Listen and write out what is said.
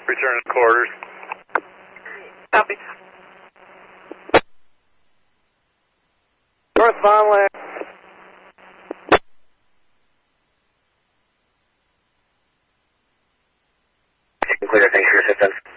Return to quarters. Copy. North Fond du Lac. Clear, thanks for your assistance.